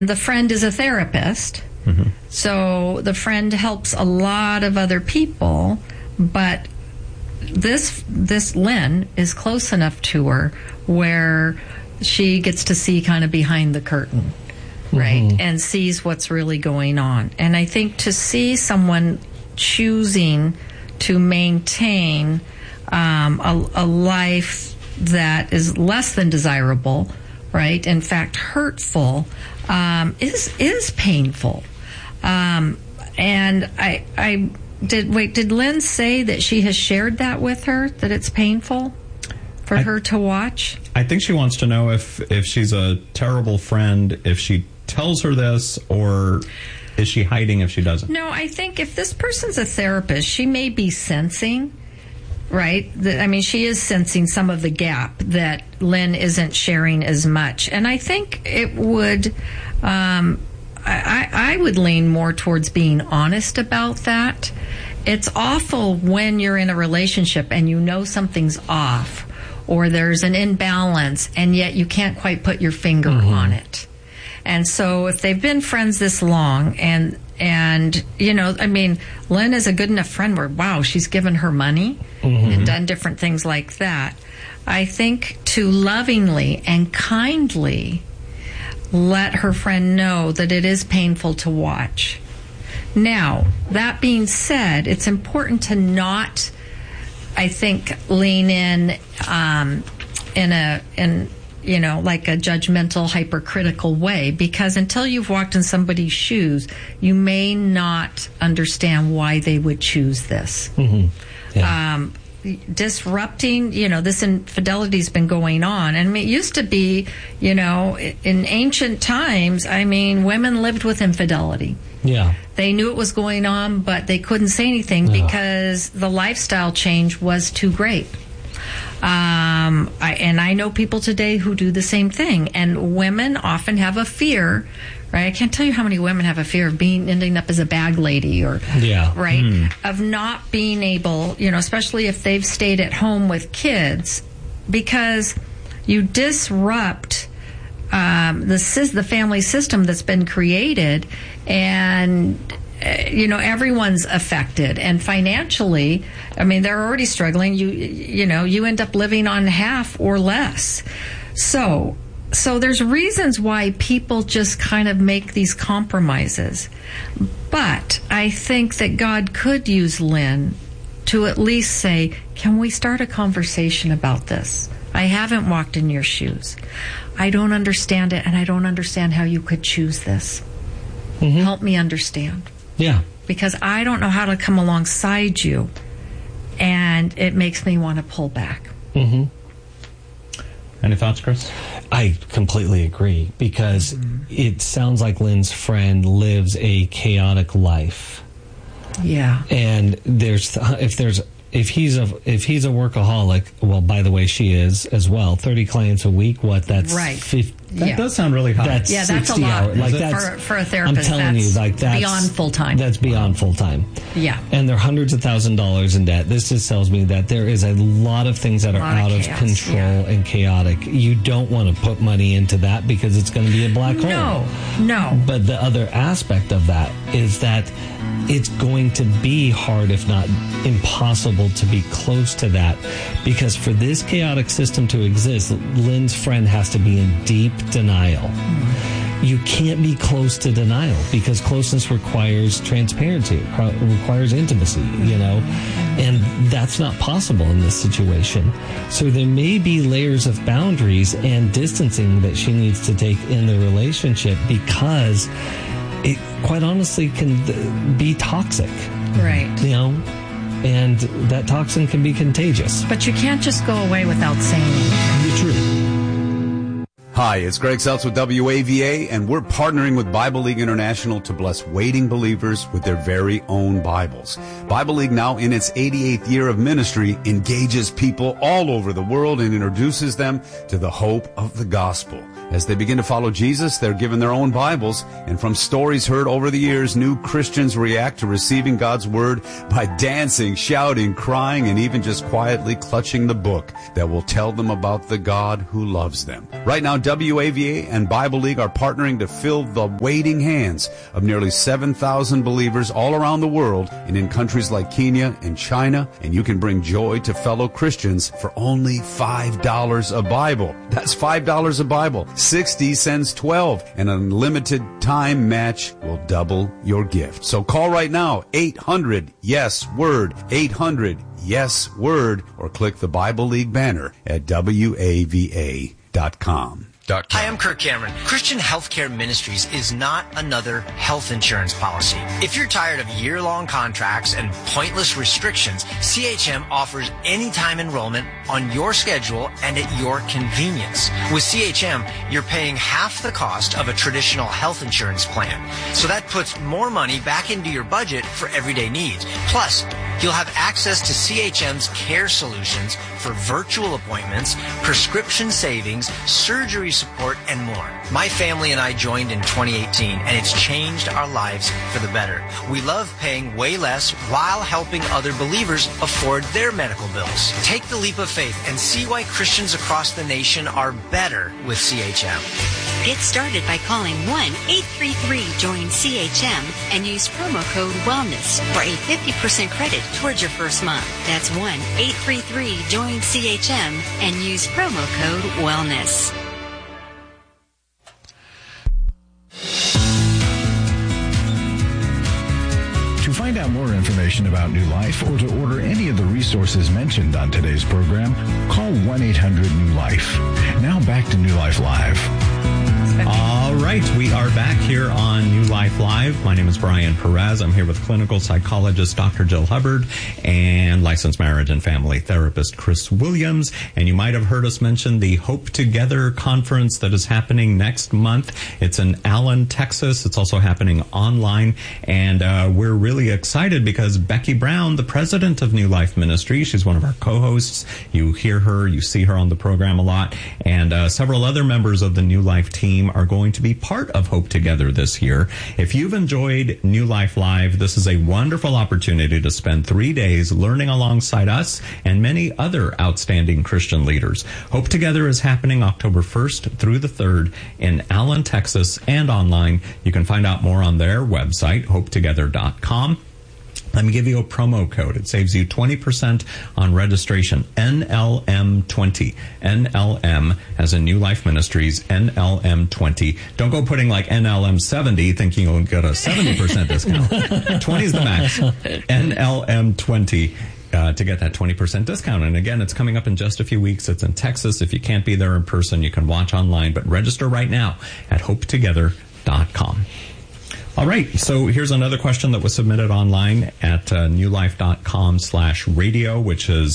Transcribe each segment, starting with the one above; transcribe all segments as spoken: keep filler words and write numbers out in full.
The friend is a therapist, mm-hmm. so the friend helps a lot of other people, but this this Lynn is close enough to her where she gets to see kind of behind the curtain, right, mm-hmm. and sees what's really going on. And I think to see someone choosing to maintain um, a, a life that is less than desirable, right, in fact hurtful, um, is is painful. Um, and I I did wait. Did Lynn say that she has shared that with her, that it's painful for I, her to watch? I think she wants to know if if she's a terrible friend, if she tells her this, or is she hiding if she doesn't? No, I think if this person's a therapist, she may be sensing, right? I mean, she is sensing some of the gap that Lynn isn't sharing as much. And I think it would, um, I, I would lean more towards being honest about that. It's awful when you're in a relationship and you know something's off or there's an imbalance and yet you can't quite put your finger mm-hmm. on it. And so if they've been friends this long and, and, you know, I mean, Lynn is a good enough friend where, wow, she's given her money mm-hmm. and done different things like that. I think to lovingly and kindly let her friend know that it is painful to watch. Now, that being said, it's important to not, I think, lean in um, in a, in, you know, like a judgmental, hypercritical way, because until you've walked in somebody's shoes, you may not understand why they would choose this. Mm-hmm. Yeah. Um, disrupting, you know, this infidelity's been going on. And I mean, it used to be, you know, in ancient times, I mean, women lived with infidelity. Yeah. They knew it was going on, but they couldn't say anything no. because the lifestyle change was too great. Um, I, and I know people today who do the same thing. And women often have a fear, right? I can't tell you how many women have a fear of being ending up as a bag lady, or yeah, right, mm. of not being able, you know, especially if they've stayed at home with kids, because you disrupt um, the the family system that's been created, and you know, everyone's affected. And financially, I mean, they're already struggling. You, you know, you end up living on half or less. So, so there's reasons why people just kind of make these compromises. But I think that God could use Lynn to at least say, can we start a conversation about this? I haven't walked in your shoes. I don't understand it, and I don't understand how you could choose this. Mm-hmm. Help me understand. Yeah. Because I don't know how to come alongside you, and it makes me want to pull back. Mm-hmm. Any thoughts, Chris? I completely agree, because mm-hmm. it sounds like Lynn's friend lives a chaotic life. Yeah. And there's if there's if he's a if he's a workaholic, well, by the way, she is as well. Thirty clients a week. What? That's right. fifty, that yeah. does sound really high. That's yeah, that's a lot. Hours. Like that's, for, for a therapist. I'm telling that's you, like that's beyond full time. That's beyond full time. Yeah. And they're hundreds of thousand dollars in debt. This just tells me that there is a lot of things that are out of, of control yeah. and chaotic. You don't want to put money into that because it's going to be a black hole. No, no. But the other aspect of that is that it's going to be hard, if not impossible, to be close to that, because for this chaotic system to exist, Lynn's friend has to be in deep denial. Mm-hmm. You can't be close to denial, because closeness requires transparency, requires intimacy, you know, and that's not possible in this situation. So there may be layers of boundaries and distancing that she needs to take in the relationship, because it quite honestly can be toxic. Right. You know, and that toxin can be contagious. But you can't just go away without saying anything. True. Hi, it's Greg Seltz with W A V A, and we're partnering with Bible League International to bless waiting believers with their very own Bibles. Bible League, now in its eighty-eighth year of ministry, engages people all over the world and introduces them to the hope of the gospel. As they begin to follow Jesus, they're given their own Bibles, and from stories heard over the years, new Christians react to receiving God's Word by dancing, shouting, crying, and even just quietly clutching the book that will tell them about the God who loves them. Right now, W A V A and Bible League are partnering to fill the waiting hands of nearly seven thousand believers all around the world and in countries like Kenya and China, and you can bring joy to fellow Christians for only five dollars a Bible. That's five dollars a Bible. sixty sends twelve. An unlimited time match will double your gift. So call right now, eight hundred yes word, eight hundred yes word, or click the Bible League banner at W A V A dot com. Hi, I'm Kirk Cameron. Christian Healthcare Ministries is not another health insurance policy. If you're tired of year-long contracts and pointless restrictions, C H M offers anytime enrollment on your schedule and at your convenience. With C H M, you're paying half the cost of a traditional health insurance plan. So that puts more money back into your budget for everyday needs. Plus, you'll have access to C H M's care solutions for virtual appointments, prescription savings, surgery support, and more. My family and I joined in twenty eighteen, and it's changed our lives for the better. We love paying way less while helping other believers afford their medical bills. Take the leap of faith and see why Christians across the nation are better with C H M. Get started by calling one eight three three join C H M and use promo code WELLNESS for a fifty percent credit towards your first month. That's one eight three three join C H M and use promo code WELLNESS. To find out more information about New Life or to order any of the resources mentioned on today's program, call one eight hundred new life. Now back to New Life Live. All right, we are back here on New Life Live. My name is Brian Perez. I'm here with clinical psychologist Doctor Jill Hubbard and licensed marriage and family therapist Chris Williams. And you might have heard us mention the Hope Together conference that is happening next month. It's in Allen, Texas. It's also happening online. And uh, we're really excited because Becky Brown, the president of New Life Ministry, she's one of our co-hosts. You hear her, you see her on the program a lot. And uh, several other members of the New Life team are going to be part of Hope Together this year. If you've enjoyed New Life Live, this is a wonderful opportunity to spend three days learning alongside us and many other outstanding Christian leaders. Hope Together is happening October first through the third in Allen, Texas, and online. You can find out more on their website, hope together dot com. Let me give you a promo code. It saves you twenty percent on registration. N L M twenty. N L M as in New Life Ministries. N L M twenty. Don't go putting like N L M seventy thinking you'll get a seventy percent discount. twenty is the max. N L M twenty. Uh, to get that twenty percent discount. And again, it's coming up in just a few weeks. It's in Texas. If you can't be there in person, you can watch online. But register right now at hope together dot com. All right, so here's another question that was submitted online at uh, newlife.com slash radio, which is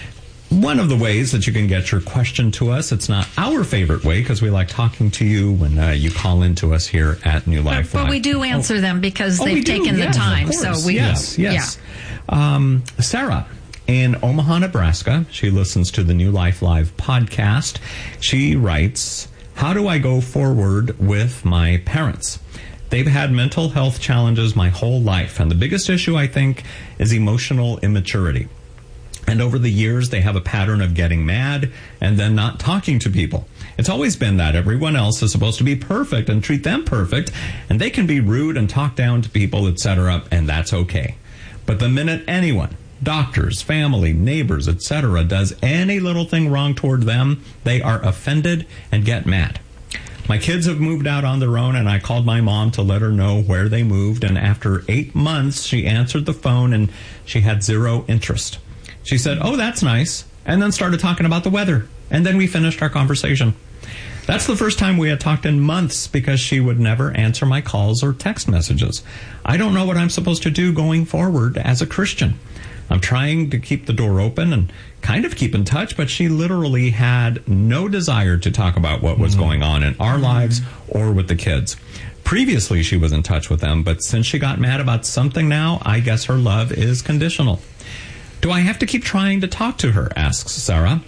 one of the ways that you can get your question to us. It's not our favorite way because we like talking to you when uh, you call in to us here at New Life. But, but we do answer oh. them because oh, they've taken yes, the time. So we yes, yeah. yes. Yeah. Um, Sarah in Omaha, Nebraska, she listens to the New Life Live podcast. She writes, "How do I go forward with my parents? They've had mental health challenges my whole life, and the biggest issue, I think, is emotional immaturity. And over the years, they have a pattern of getting mad and then not talking to people. It's always been that everyone else is supposed to be perfect and treat them perfect, and they can be rude and talk down to people, et cetera, and that's okay. But the minute anyone, doctors, family, neighbors, et cetera, does any little thing wrong toward them, they are offended and get mad. My kids have moved out on their own, and I called my mom to let her know where they moved, and after eight months, she answered the phone, and she had zero interest. She said, oh, that's nice, and then started talking about the weather, and then we finished our conversation. That's the first time we had talked in months because she would never answer my calls or text messages. I don't know what I'm supposed to do going forward as a Christian. I'm trying to keep the door open and kind of keep in touch, but she literally had no desire to talk about what was mm-hmm. going on in our lives or with the kids. Previously, she was in touch with them, but since she got mad about something now, I guess her love is conditional. Do I have to keep trying to talk to her, asks Sarah.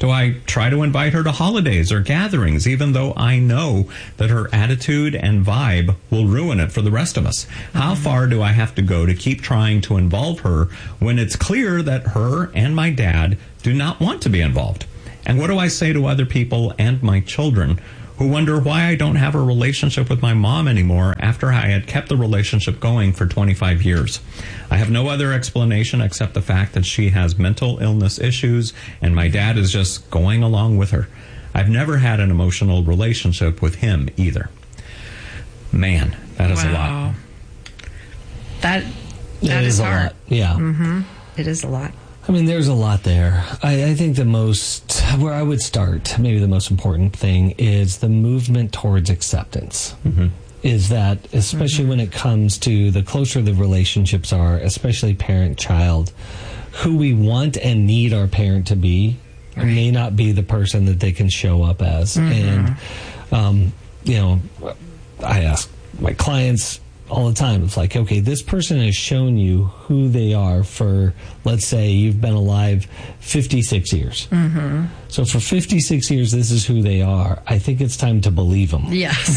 Do I try to invite her to holidays or gatherings, even though I know that her attitude and vibe will ruin it for the rest of us? How far do I have to go to keep trying to involve her when it's clear that her and my dad do not want to be involved? And what do I say to other people and my children who wonder why I don't have a relationship with my mom anymore after I had kept the relationship going for twenty-five years? I have no other explanation except the fact that she has mental illness issues and my dad is just going along with her. I've never had an emotional relationship with him either. Man, that is wow. a lot. That, that it is, is a hard. lot. Yeah. Mm-hmm. It is a lot. I mean, there's a lot there. I, I think the most, where I would start, maybe the most important thing is the movement towards acceptance. Mm-hmm. Is that, especially mm-hmm. when it comes to the closer the relationships are, especially parent-child, who we want and need our parent to be right. may not be the person that they can show up as. Mm-hmm. And, um, you know, I ask my clients all the time. It's like, okay, this person has shown you who they are for, let's say you've been alive fifty-six years. Mm-hmm. So for fifty-six years, this is who they are. I think it's time to believe them. Yes.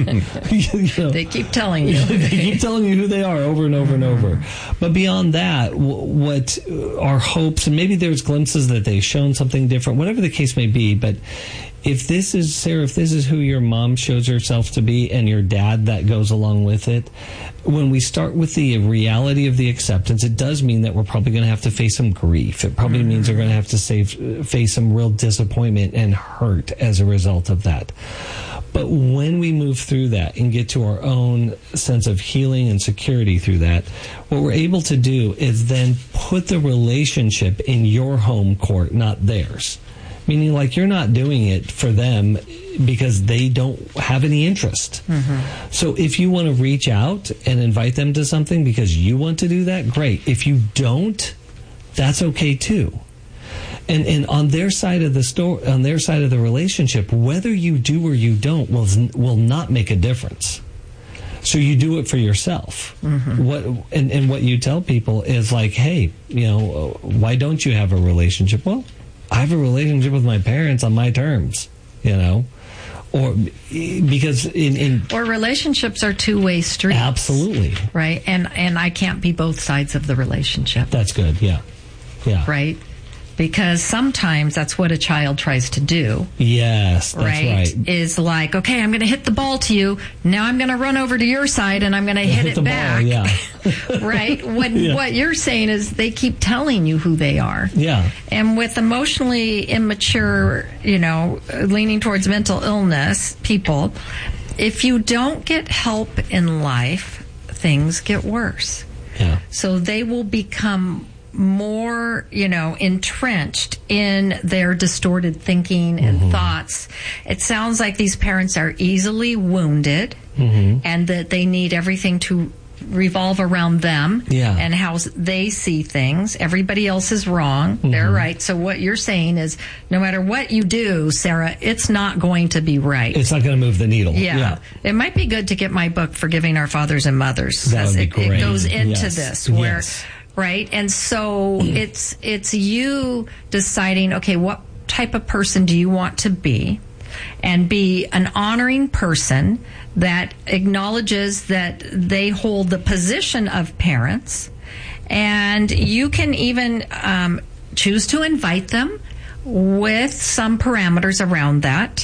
you know, they keep telling you. they keep telling you who they are over and over mm-hmm. and over. But beyond that, w- what our hopes, and maybe there's glimpses that they've shown something different, whatever the case may be, but if this is, Sarah, if this is who your mom shows herself to be and your dad that goes along with it, when we start with the reality of the acceptance, it does mean that we're probably going to have to face some grief. It probably mm-hmm. means we're going to have to save, face some real disappointment and hurt as a result of that. But when we move through that and get to our own sense of healing and security through that, what we're able to do is then put the relationship in your home court, not theirs. Meaning, like, you're not doing it for them because they don't have any interest. Mm-hmm. So if you want to reach out and invite them to something because you want to do that, great. If you don't, that's okay too. And and on their side of the story, on their side of the relationship, whether you do or you don't will will not make a difference. So you do it for yourself. Mm-hmm. What and, and what you tell people is like, hey, you know, why don't you have a relationship? Well, I have a relationship with my parents on my terms, you know, or because in, in or relationships are two-way streets. Absolutely. Right. And, and I can't be both sides of the relationship. That's good. Yeah. Yeah. Right. Because sometimes that's what a child tries to do. Yes, that's right. right. Is like, okay, I'm going to hit the ball to you. Now I'm going to run over to your side and I'm going to hit, hit it back. Ball, yeah. Right? When, yeah. What you're saying is they keep telling you who they are. Yeah. And with emotionally immature, you know, leaning towards mental illness people, if you don't get help in life, things get worse. Yeah. So they will become more, you know, entrenched in their distorted thinking and mm-hmm. thoughts. It sounds like these parents are easily wounded mm-hmm. and that they need everything to revolve around them yeah. and how they see things. Everybody else is wrong. Mm-hmm. They're right. So what you're saying is no matter what you do, Sarah, it's not going to be right. It's not going to move the needle. Yeah. yeah. It might be good to get my book, Forgiving Our Fathers and Mothers. That would be it, great. It goes into yes. this where... Yes. Right? And so it's it's you deciding, okay, what type of person do you want to be? And be an honoring person that acknowledges that they hold the position of parents. And you can even um, choose to invite them with some parameters around that.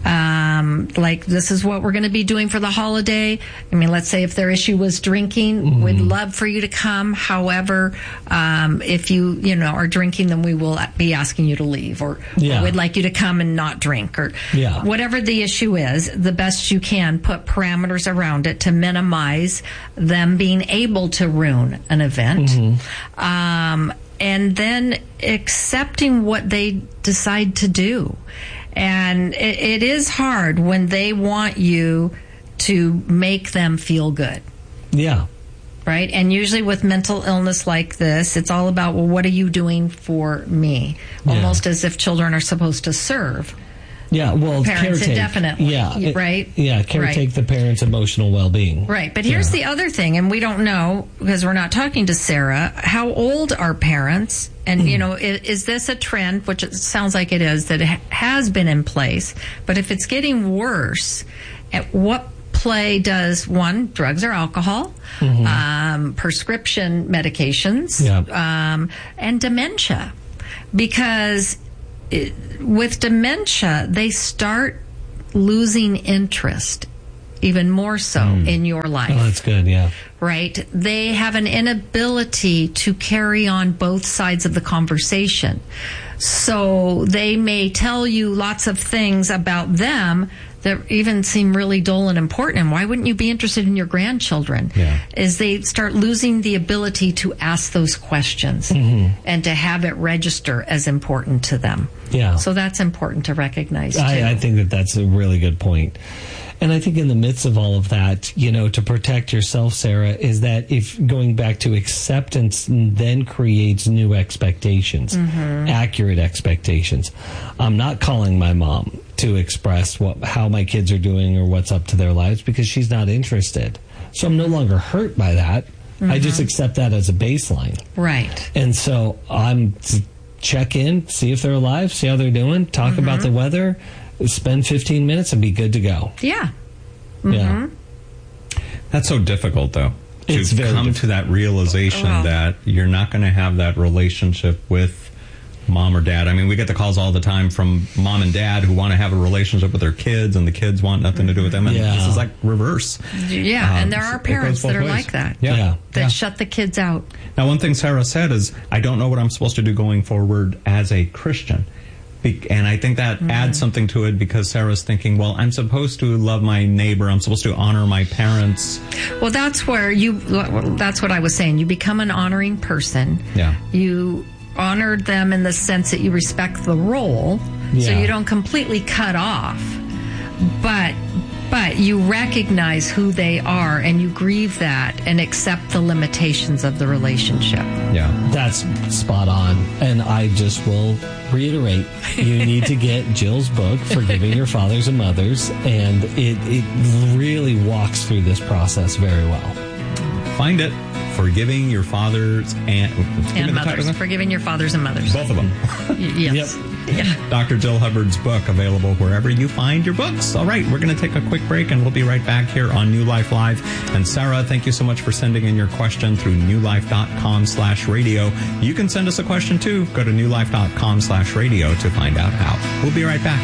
Um, like, this is what we're going to be doing for the holiday. I mean, let's say if their issue was drinking, mm-hmm. we'd love for you to come. However, um, if you, you know, are drinking, then we will be asking you to leave, or, yeah. or we'd like you to come and not drink, or yeah. whatever the issue is, the best you can put parameters around it to minimize them being able to ruin an event. Mm-hmm. Um, and then accepting what they decide to do. And it, it is hard when they want you to make them feel good. Yeah. Right? And usually with mental illness like this, it's all about, well, what are you doing for me? Yeah. Almost as if children are supposed to serve Yeah, well, parents caretake. indefinitely. Yeah, it- right? Yeah, caretake Right. the parents' emotional well-being. Right, but here's Yeah. the other thing, and we don't know because we're not talking to Sarah. How old are parents? And, you know, is, is this a trend, which it sounds like it is, that ha- has been in place? But if it's getting worse, at what play does, one, drugs or alcohol, Mm-hmm. um, prescription medications, Yeah. um, and dementia? Because it, with dementia, they start losing interest even more so in your life. Oh, that's good, yeah. Right? They have an inability to carry on both sides of the conversation. So they may tell you lots of things about them that even seem really dull and important. And why wouldn't you be interested in your grandchildren? Yeah. Is they start losing the ability to ask those questions and to have it register as important to them. Yeah. So that's important to recognize, too. I, I think that that's a really good point. And I think in the midst of all of that, you know, to protect yourself, Sarah, is that if going back to acceptance then creates new expectations, accurate expectations. I'm not calling my mom to express what how my kids are doing or what's up to their lives because she's not interested. So I'm no longer hurt by that. I just accept that as a baseline. Right. And so I'm to check in, see if they're alive, see how they're doing, talk about the weather, spend fifteen minutes and be good to go. Yeah. Yeah. That's so difficult, though. To It's very come difficult. to that realization Well- that you're not going to have that relationship with mom or dad. I mean, we get the calls all the time from mom and dad who want to have a relationship with their kids, and the kids want nothing to do with them. And Yeah. this is like reverse. Yeah, Um, and there so are it parents goes that are both ways. like that. Yeah. Yeah. That Yeah. shut the kids out. Now, one thing Sarah said is, I don't know what I'm supposed to do going forward as a Christian. Be- And I think that adds something to it because Sarah's thinking, well, I'm supposed to love my neighbor. I'm supposed to honor my parents. Well, that's where you, that's what I was saying. You become an honoring person. Yeah. You honored them in the sense that you respect the role. So Yeah. you don't completely cut off. But, but you recognize who they are and you grieve that and accept the limitations of the relationship. Yeah. That's spot on. And I just will reiterate, you need to get Jill's book, Forgiving Your Fathers and Mothers, and it, it really walks through this process very well. Find it. Forgiving your fathers and, give me And the title mothers. again. Forgiving your fathers and mothers. Both of them. Y- yes. Yeah. Doctor Jill Hubbard's book, available wherever you find your books. All right, we're going to take a quick break, and we'll be right back here on New Life Live. And Sarah, thank you so much for sending in your question through newlife.com slash radio. You can send us a question, too. Go to newlife.com slash radio to find out how. We'll be right back.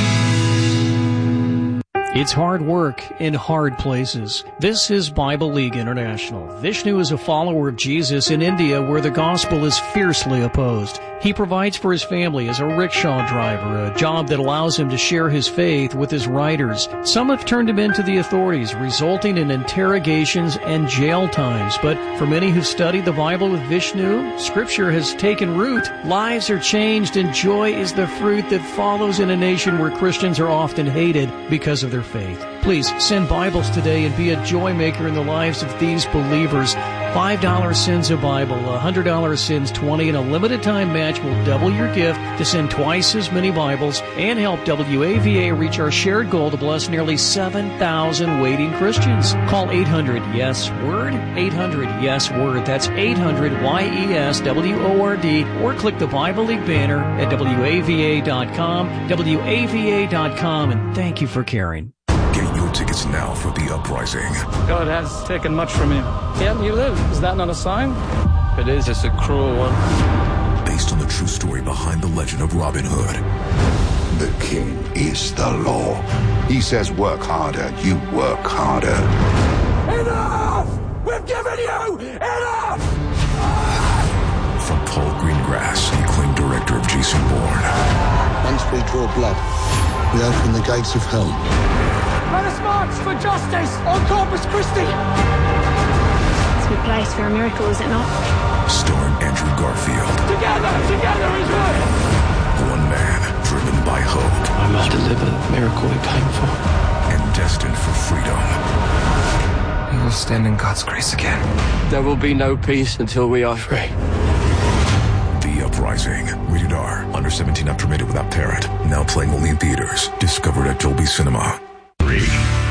It's hard work in hard places. This is Bible League International. Vishnu is a follower of Jesus in India where the gospel is fiercely opposed. He provides for his family as a rickshaw driver, a job that allows him to share his faith with his riders. Some have turned him into the authorities, resulting in interrogations and jail times. But for many who study the Bible with Vishnu, Scripture has taken root. Lives are changed, and joy is the fruit that follows in a nation where Christians are often hated because of their faith. Please send Bibles today and be a joy maker in the lives of these believers. five dollars sends a Bible, one hundred dollars sends twenty, and a limited time match will double your gift to send twice as many Bibles and help W A V A reach our shared goal to bless nearly seven thousand waiting Christians. Call eight hundred yes word, eight hundred yes word. That's eight hundred Y E S W O R D, or click the Bible League banner at W A V A dot com, W A V A dot com, and thank you for caring. Get your tickets now for The Uprising. God has taken much from you. Yet you live. Is that not a sign? It is. It's a cruel one. Based on the true story behind the legend of Robin Hood. The king is the law. He says work harder, you work harder. Enough! We've given you enough! From Paul Greengrass, acclaimed director of Jason Bourne. Once we draw blood, we open the gates of hell. Let us march for justice on Corpus Christi. It's a good place for a miracle, is it not? Starring Andrew Garfield. Together, together is one. One man driven by hope. I must deliver the miracle we came for. And destined for freedom. We will stand in God's grace again. There will be no peace until we are free. The Uprising. Rated Star. Under seventeen not permitted without parent. Now playing only in theaters. Discovered at Dolby Cinema. Three.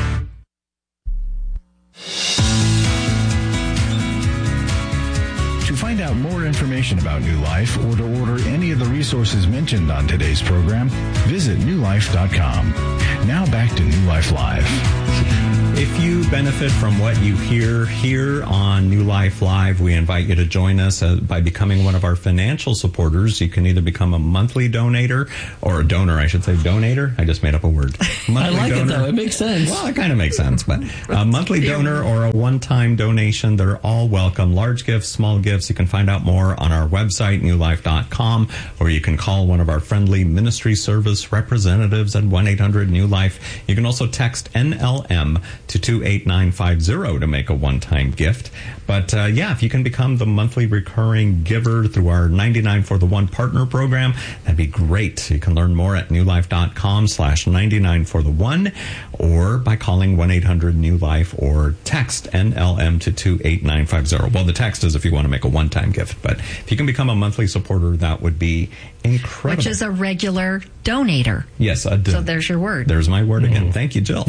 To find out more information about New Life or to order any of the resources mentioned on today's program, visit new life dot com. Now back to New Life Live. If you benefit from what you hear here on New Life Live, we invite you to join us uh, by becoming one of our financial supporters. You can either become a monthly donator, or a donor, I should say, donator. I just made up a word. Monthly I like donor. it, though. It makes sense. Well, it kind of makes sense, but a monthly donor or a one-time donation, they're all welcome. Large gifts, small gifts. You can find out more on our website, new life dot com, or you can call one of our friendly ministry service representatives at one eight hundred new life. You can also text N L M to two eight nine five zero to make a one-time gift. But uh, yeah, if you can become the monthly recurring giver through our ninety-nine for the one partner program, that'd be great. You can learn more at new life dot com slash ninety-nine for the one, or by calling one eight hundred new life or text N L M to two eight nine five zero. Well, the text is if you want to make a one-time gift, but if you can become a monthly supporter, that would be incredible. Which is a regular donator. Yes, a do- so there's your word. There's my word again. Thank you, Jill.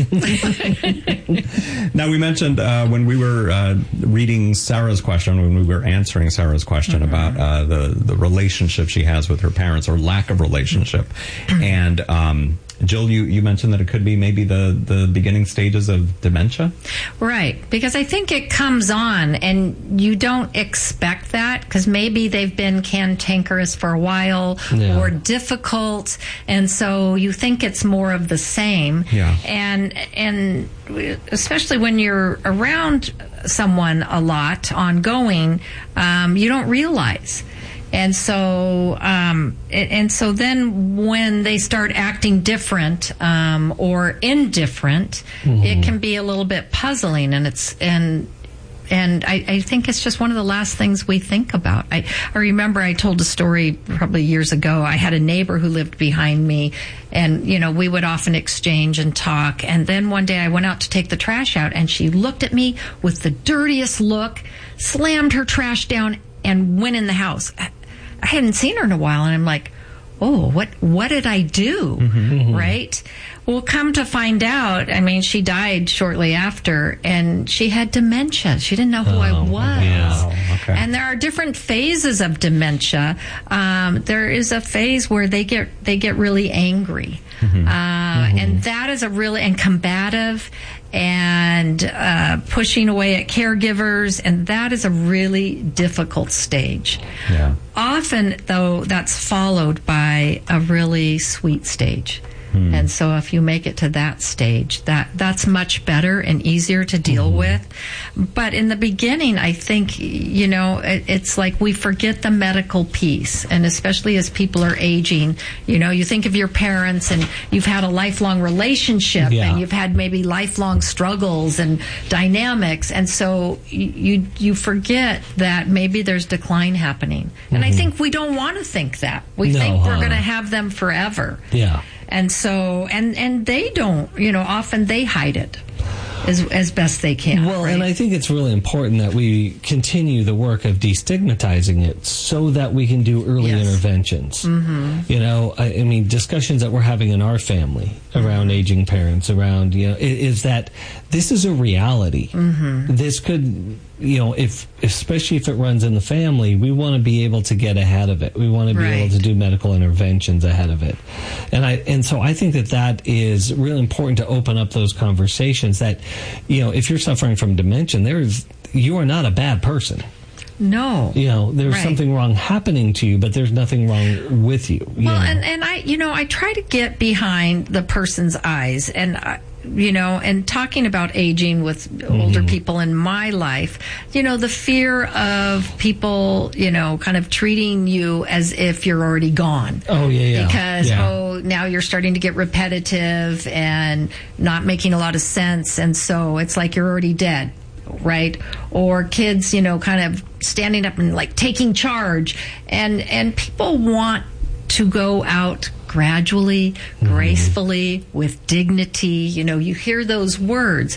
Now, we mentioned uh, when we were uh, reading Sarah's question, when we were answering Sarah's question mm-hmm. about uh, the, the relationship she has with her parents, or lack of relationship. And um, Jill, you, you mentioned that it could be maybe the, the beginning stages of dementia? Right, because I think it comes on and you don't expect that, because maybe they've been cantankerous for a while yeah. or difficult, and so you think it's more of the same. Yeah. And and especially when you're around someone a lot, ongoing, um, you don't realize. And so, um, and so then when they start acting different um, or indifferent, mm-hmm. it can be a little bit puzzling, and it's and and I, I think it's just one of the last things we think about. I, I remember I told a story probably years ago. I had a neighbor who lived behind me, and you know we would often exchange and talk. And then one day I went out to take the trash out, and she looked at me with the dirtiest look, slammed her trash down, and went in the house. I hadn't seen her in a while, and I'm like, oh, what what did I do? Mm-hmm. Right? Well, come to find out, I mean, she died shortly after, and she had dementia. She didn't know who oh, I was. Yeah. Okay. And there are different phases of dementia. Um, there is a phase where they get they get really angry. Mm-hmm. Uh, mm-hmm. And that is a really, and combative, and uh, pushing away at caregivers, and that is a really difficult stage. Yeah. Often, though, that's followed by a really sweet stage. Hmm. And so if you make it to that stage, that that's much better and easier to deal mm-hmm. with. But in the beginning, I think, you know, it, it's like we forget the medical piece. And especially as people are aging, you know, you think of your parents and you've had a lifelong relationship yeah. and you've had maybe lifelong struggles and dynamics. And so you you, you forget that maybe there's decline happening. And mm-hmm. I think we don't want to think that. We no, think we're huh? going to have them forever. Yeah. And so, and, and they don't, you know, often they hide it as as best they can. Well, right? and I think it's really important that we continue the work of destigmatizing it so that we can do early yes. interventions. Mm-hmm. You know, I, I mean, discussions that we're having in our family around aging parents, around, you know, is, is that this is a reality. Mm-hmm. This could, you know, if especially if it runs in the family, we want to be able to get ahead of it. We want to be right. able to do medical interventions ahead of it. And I and so I think that that is really important to open up those conversations that, you know, if you're suffering from dementia, there's you are not a bad person. No. You know, there's right. something wrong happening to you, but there's nothing wrong with you. you well, know? and, and I, you know, I try to get behind the person's eyes, and I, you know, and talking about aging with mm-hmm. older people in my life, you know, the fear of people, you know, kind of treating you as if you're already gone. Oh, yeah, yeah. Because, yeah. oh, now you're starting to get repetitive and not making a lot of sense. And so it's like you're already dead. Right? Or kids, you know, kind of standing up and like taking charge. And, and people want to go out gradually, mm-hmm. gracefully, with dignity. You know, you hear those words.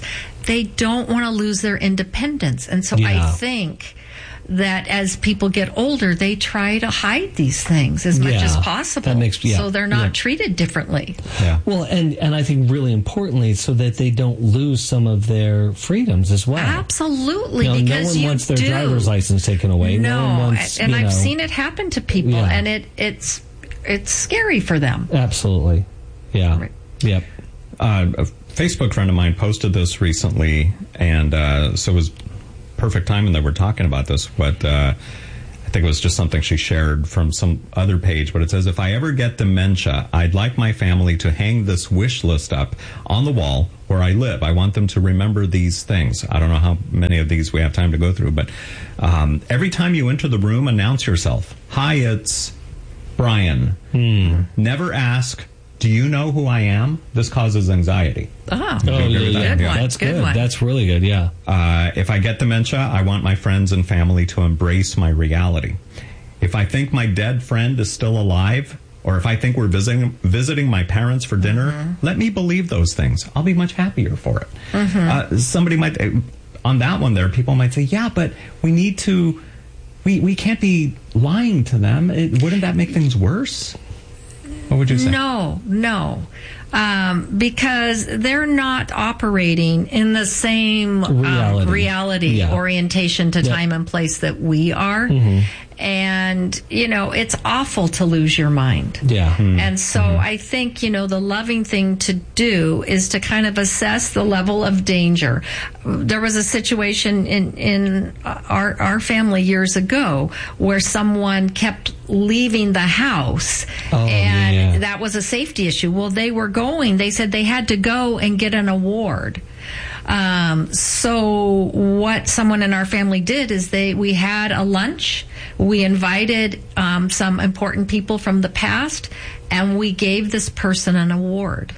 they don't want to lose their independence. And so Yeah. I think that as people get older, they try to hide these things as much Yeah, as possible. that makes- yeah, so they're not yeah. treated differently. Yeah. Well, and, and I think really importantly, so that they don't lose some of their freedoms as well. Absolutely, You know, because no one you wants their do. driver's license taken away. No, one wants, and you I've know, seen it happen to people, Yeah. and it it's it's scary for them. Absolutely. Yeah. Right. Yep. Uh, a Facebook friend of mine posted this recently, and uh, so it was perfect timing that we're talking about this. But uh, I think it was just something she shared from some other page. But it says, if I ever get dementia, I'd like my family to hang this wish list up on the wall where I live. I want them to remember these things. I don't know how many of these we have time to go through, but um, every time you enter the room, announce yourself. Hi, it's Brian. Hmm. Never ask, do you know who I am? This causes anxiety. Oh, Oh, yeah, yeah. Good one. That's Good good. one. That's really good. Yeah. Uh, if I get dementia, I want my friends and family to embrace my reality. If I think my dead friend is still alive, or if I think we're visiting visiting my parents for dinner, Mm-hmm. let me believe those things. I'll be much happier for it. Mm-hmm. Uh, somebody might, on that one there, people might say, yeah, but we need to, we, we can't be lying to them. It, wouldn't that make things worse? What would you say? No, no. Um, because they're not operating in the same Reality. um, reality Yeah. orientation to Yep. time and place that we are. Mm-hmm. And, you know, it's awful to lose your mind. Yeah. And so I think, you know, the loving thing to do is to kind of assess the level of danger. There was a situation in, in our, our family years ago where someone kept leaving the house, Oh, and yeah. that was a safety issue. Well, they were going, they said they had to go and get an award. Um, so what someone in our family did is they we had a lunch. We invited um, some important people from the past, and we gave this person an award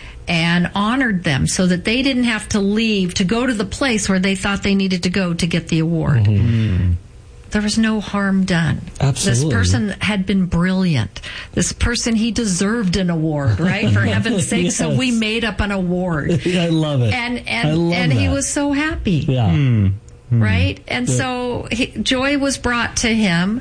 and honored them so that they didn't have to leave to go to the place where they thought they needed to go to get the award. Mm-hmm. There was no harm done. Absolutely. This person had been brilliant. This person, he deserved an award, right? For heaven's sake. So Yes. we made up an award. I love it. And I and love and he that. was so happy, Yeah. right? And Yeah. so he, joy was brought to him,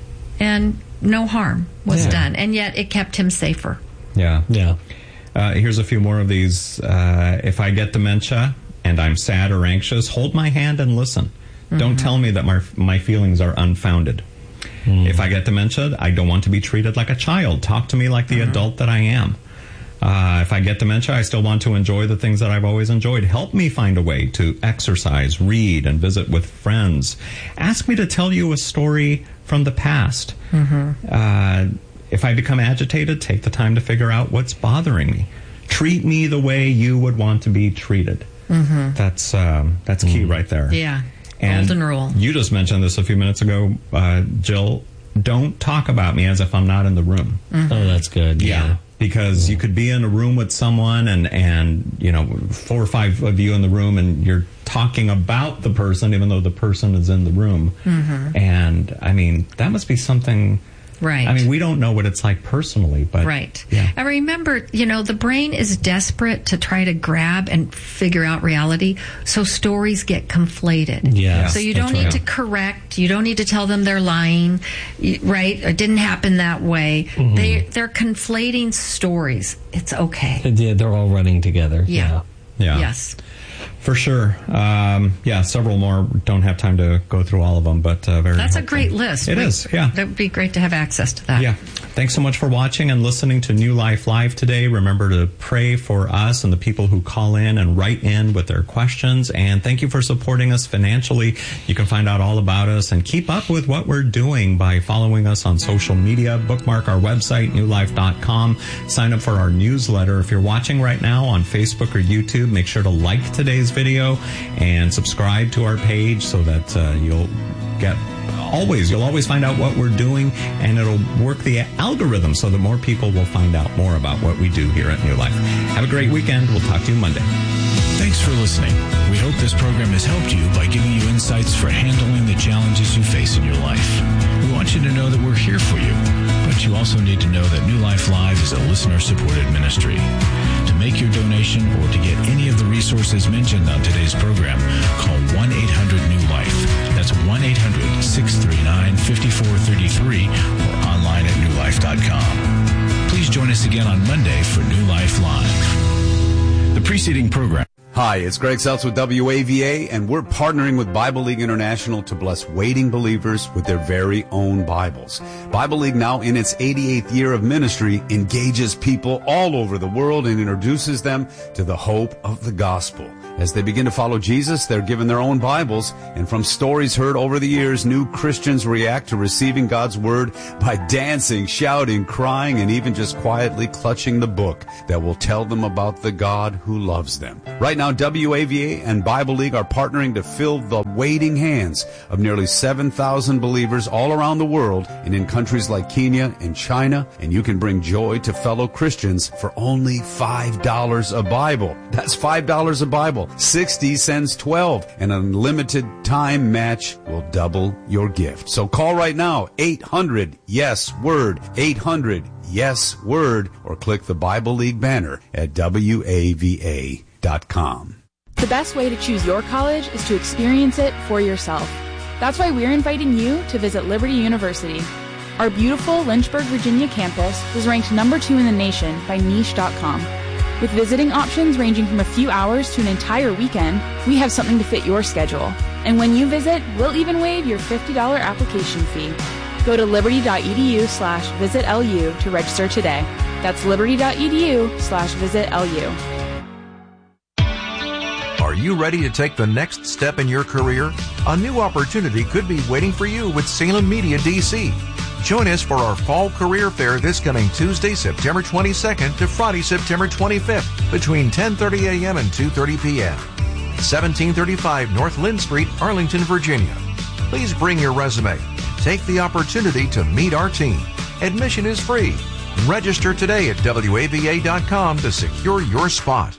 and no harm was Yeah. done, and yet it kept him safer. Yeah. Yeah. Uh, here's a few more of these. Uh, if I get dementia and I'm sad or anxious, hold my hand and listen. Mm-hmm. Don't tell me that my, my feelings are unfounded. Mm. If I get dementia, I don't want to be treated like a child. Talk to me like the Mm-hmm. adult that I am. Uh, if I get dementia, I still want to enjoy the things that I've always enjoyed. Help me find a way to exercise, read, and visit with friends. Ask me to tell you a story from the past. Mm-hmm. Uh, if I become agitated, take the time to figure out what's bothering me. Treat me the way you would want to be treated. Mm-hmm. That's um, that's key right there. Yeah. And Golden rule. You just mentioned this a few minutes ago, uh, Jill. Don't talk about me as if I'm not in the room. Mm-hmm. Oh, that's good. Yeah. Because you could be in a room with someone and, and, you know, four or five of you in the room and you're talking about the person even though the person is in the room. Mm-hmm. And, I mean, that must be something... Right. I mean, we don't know what it's like personally, but... Right. Yeah. And remember, you know, the brain is desperate to try to grab and figure out reality, so stories get conflated. Yes, So you don't that's need right. to correct. You don't need to tell them they're lying, y- right? It didn't happen that way. Mm-hmm. They, they're conflating stories. It's okay. Yeah, they're all running together. Yeah. Yeah. Yes. For sure. Um, yeah, several more. Don't have time to go through all of them, but uh, very That's a helpful. great list. It We- is, yeah. That would be great to have access to that. Yeah. Thanks so much for watching and listening to New Life Live today. Remember to pray for us and the people who call in and write in with their questions. And thank you for supporting us financially. You can find out all about us and keep up with what we're doing by following us on social media. Bookmark our website, new life dot com. Sign up for our newsletter. If you're watching right now on Facebook or YouTube, make sure to like today's video and subscribe to our page so that uh, you'll get always you'll always find out what we're doing, and it'll work the algorithm so that more people will find out more about what we do here at New Life. Have a great weekend. We'll talk to you Monday. Thanks for listening. We hope this program has helped you by giving you insights for handling the challenges you face in your life. We want you to know that we're here for you, but you also need to know that New Life Live is a listener-supported ministry. To To make your donation or to get any of the resources mentioned on today's program, call one eight hundred new life. That's one eight hundred, six three nine, five four three three or online at new life dot com. Please join us again on Monday for New Life Live. The preceding program. Hi, it's Greg Seltz with W A V A, and we're partnering with Bible League International to bless waiting believers with their very own Bibles. Bible League, now in its eighty-eighth year of ministry, engages people all over the world and introduces them to the hope of the gospel. As they begin to follow Jesus, they're given their own Bibles, and from stories heard over the years, new Christians react to receiving God's Word by dancing, shouting, crying, and even just quietly clutching the book that will tell them about the God who loves them. Right now, W A V A and Bible League are partnering to fill the waiting hands of nearly seven thousand believers all around the world and in countries like Kenya and China, and you can bring joy to fellow Christians for only five dollars a Bible. That's five dollars a Bible. sixty cents twelve. An unlimited time match will double your gift. So call right now, eight hundred yes word, eight hundred yes word, or click the Bible League banner at W A V A dot com. The best way to choose your college is to experience it for yourself. That's why we're inviting you to visit Liberty University. Our beautiful Lynchburg, Virginia campus was ranked number two in the nation by niche dot com. With visiting options ranging from a few hours to an entire weekend, we have something to fit your schedule. And when you visit, we'll even waive your fifty dollars application fee. Go to liberty.edu slash visit LU to register today. That's liberty.edu slash visit LU. Are you ready to take the next step in your career? A new opportunity could be waiting for you with Salem Media D C. Join us for our Fall Career Fair this coming Tuesday, September twenty-second to Friday, September twenty-fifth between ten thirty a.m. and two thirty p.m. seventeen thirty-five North Lynn Street, Arlington, Virginia. Please bring your resume. Take the opportunity to meet our team. Admission is free. Register today at W A V A dot com to secure your spot.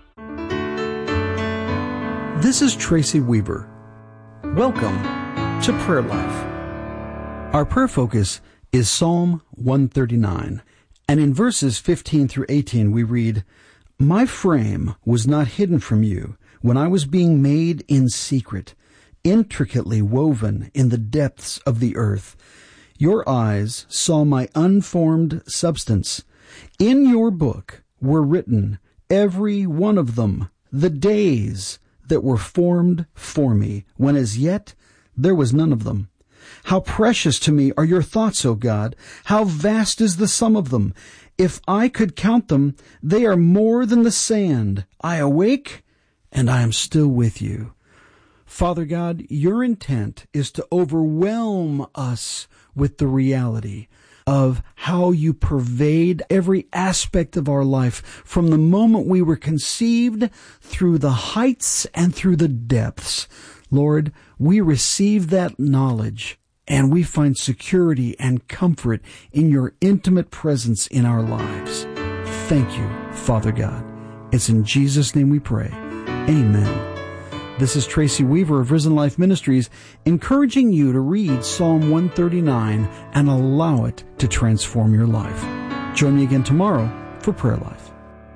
This is Tracy Weaver. Welcome to Prayer Life. Our prayer focus is Psalm one thirty-nine, and in verses fifteen through eighteen we read, "My frame was not hidden from you when I was being made in secret, intricately woven in the depths of the earth. Your eyes saw my unformed substance. In your book were written, every one of them, the days that were formed for me, when as yet there was none of them. How precious to me are your thoughts, O God! How vast is the sum of them! If I could count them, they are more than the sand. I awake, and I am still with you." Father God, your intent is to overwhelm us with the reality of how you pervade every aspect of our life from the moment we were conceived through the heights and through the depths. Lord, we receive that knowledge and we find security and comfort in your intimate presence in our lives. Thank you, Father God. It's in Jesus' name we pray. Amen. This is Tracy Weaver of Risen Life Ministries, encouraging you to read Psalm one thirty-nine and allow it to transform your life. Join me again tomorrow for Prayer Life.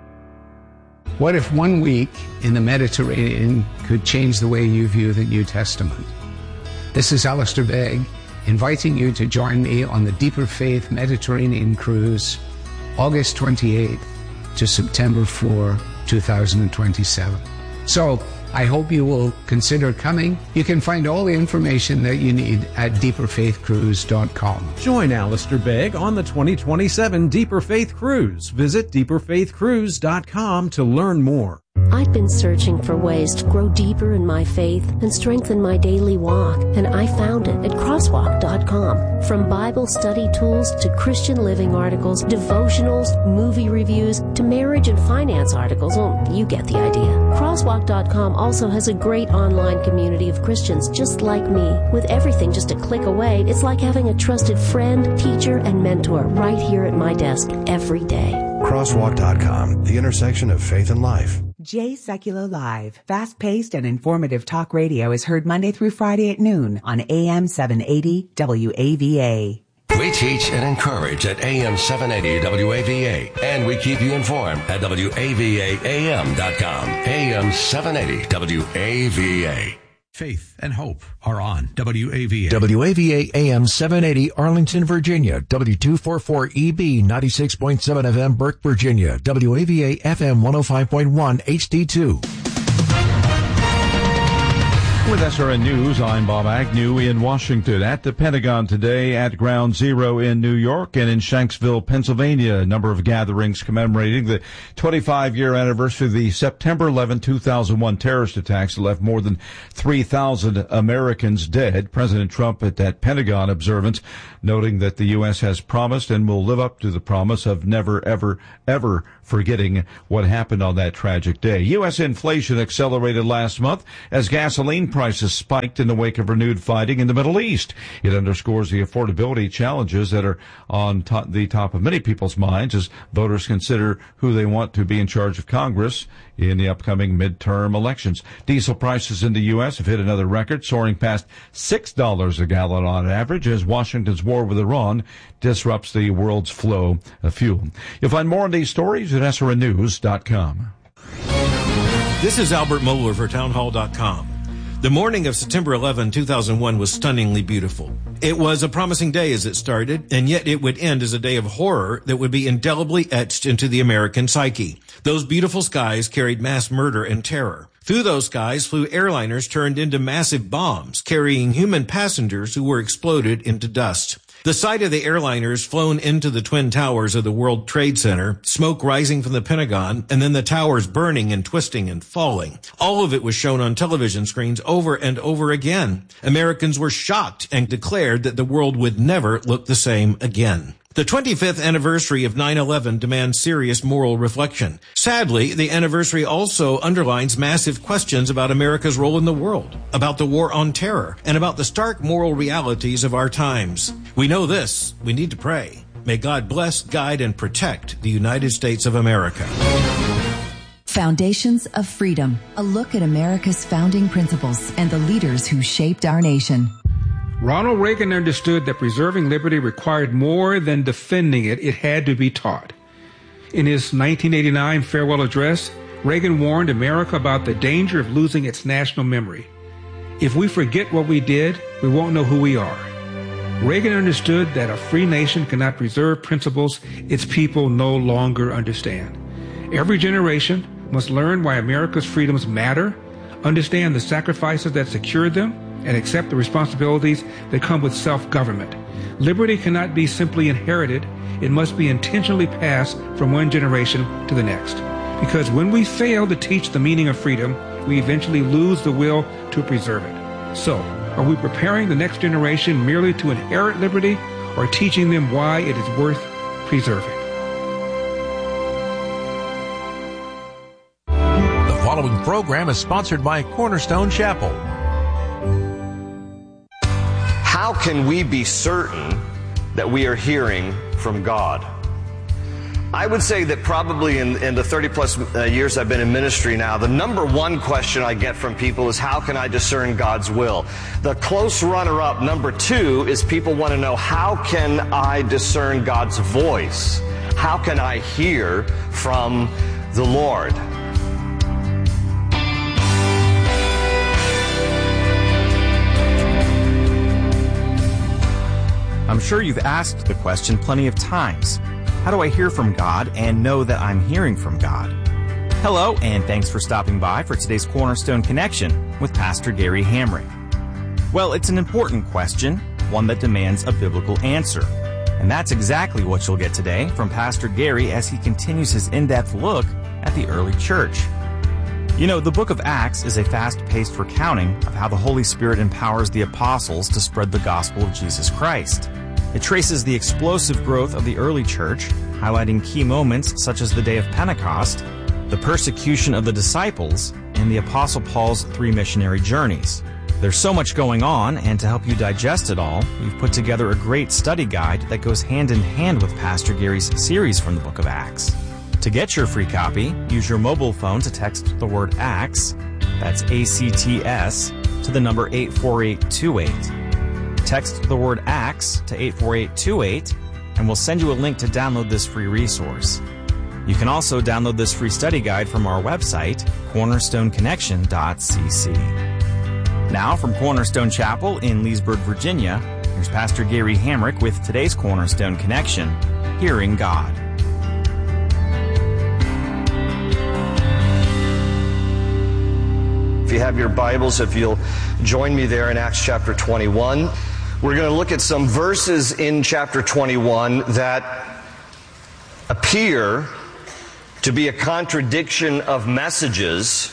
What if one week in the Mediterranean could change the way you view the New Testament? This is Alistair Begg, inviting you to join me on the Deeper Faith Mediterranean Cruise, August twenty-eighth to September fourth, two thousand twenty-seven. So, I hope you will consider coming. You can find all the information that you need at deeper faith cruise dot com. Join Alistair Begg on the twenty twenty-seven Deeper Faith Cruise. Visit deeper faith cruise dot com to learn more. I've been searching for ways to grow deeper in my faith and strengthen my daily walk, and I found it at crosswalk dot com. From Bible study tools to Christian living articles, devotionals, movie reviews, to marriage and finance articles, well, you get the idea. crosswalk dot com also has a great online community of Christians just like me. With everything just a click away, it's like having a trusted friend, teacher, and mentor right here at my desk every day. crosswalk dot com, the intersection of faith and life. Jay Sekulow Live, fast-paced and informative talk radio is heard Monday through Friday at noon on A M seven eighty W A V A. Wait teach and encourage at A M seven eighty W A V A, and we keep you informed at W A V A A M dot com. A M seven eighty W A V A. Faith and hope are on W A V A. W A V A A M seven eighty Arlington, Virginia. W two forty-four E B ninety-six point seven F M Burke, Virginia. W A V A F M one oh five point one H D two. With S R N News, I'm Bob Agnew in Washington. At the Pentagon today, at Ground Zero in New York and in Shanksville, Pennsylvania, a number of gatherings commemorating the twenty-five-year anniversary of the September eleventh, two thousand one terrorist attacks that left more than three thousand Americans dead. President Trump at that Pentagon observance, noting that the U S has promised and will live up to the promise of never, ever, ever forgetting what happened on that tragic day. U S inflation accelerated last month as gasoline prices spiked in the wake of renewed fighting in the Middle East. It underscores the affordability challenges that are on top, the top of many people's minds as voters consider who they want to be in charge of Congress in the upcoming midterm elections. Diesel prices in the U S have hit another record, soaring past six dollars a gallon on average as Washington's war with Iran disrupts the world's flow of fuel. You'll find more on these stories at S R N news dot com. This is Albert Mohler for townhall dot com. The morning of September eleventh, two thousand one was stunningly beautiful. It was a promising day as it started, and yet it would end as a day of horror that would be indelibly etched into the American psyche. Those beautiful skies carried mass murder and terror. Through those skies flew airliners turned into massive bombs, carrying human passengers who were exploded into dust. The sight of the airliners flown into the Twin Towers of the World Trade Center, smoke rising from the Pentagon, and then the towers burning and twisting and falling. All of it was shown on television screens over and over again. Americans were shocked and declared that the world would never look the same again. The twenty-fifth anniversary of nine eleven demands serious moral reflection. Sadly, the anniversary also underlines massive questions about America's role in the world, about the war on terror, and about the stark moral realities of our times. We know this. We need to pray. May God bless, guide, and protect the United States of America. Foundations of Freedom, a look at America's founding principles and the leaders who shaped our nation. Ronald Reagan understood that preserving liberty required more than defending it, it had to be taught. In his nineteen eighty-nine farewell address, Reagan warned America about the danger of losing its national memory. If we forget what we did, we won't know who we are. Reagan understood that a free nation cannot preserve principles its people no longer understand. Every generation must learn why America's freedoms matter, understand the sacrifices that secured them, and accept the responsibilities that come with self-government. Liberty cannot be simply inherited. It must be intentionally passed from one generation to the next. Because when we fail to teach the meaning of freedom, we eventually lose the will to preserve it. So, are we preparing the next generation merely to inherit liberty, or teaching them why it is worth preserving? The following program is sponsored by Cornerstone Chapel. How can we be certain that we are hearing from God? I would say that probably in, in the thirty plus uh, years I've been in ministry now, the number one question I get from people is, how can I discern God's will? The close runner-up, number two, is people want to know, how can I discern God's voice? How can I hear from the Lord? I'm sure you've asked the question plenty of times. How do I hear from God and know that I'm hearing from God? Hello, and thanks for stopping by for today's Cornerstone Connection with Pastor Gary Hamrick. Well, it's an important question, one that demands a biblical answer. And that's exactly what you'll get today from Pastor Gary as he continues his in-depth look at the early church. You know, the book of Acts is a fast-paced recounting of how the Holy Spirit empowers the apostles to spread the gospel of Jesus Christ. It traces the explosive growth of the early church, highlighting key moments such as the day of Pentecost, the persecution of the disciples, and the Apostle Paul's three missionary journeys. There's so much going on, and to help you digest it all, we've put together a great study guide that goes hand in hand with Pastor Gary's series from the book of Acts. To get your free copy, use your mobile phone to text the word ACTS, that's A C T S, to the number eight four eight two eight. Text the word ACTS to eight four eight two eight, and we'll send you a link to download this free resource. You can also download this free study guide from our website, cornerstone connection dot c c. Now, from Cornerstone Chapel in Leesburg, Virginia, here's Pastor Gary Hamrick with today's Cornerstone Connection, Hearing God. If you have your Bibles, if you'll join me there in Acts chapter twenty-one, we're going to look at some verses in chapter twenty-one that appear to be a contradiction of messages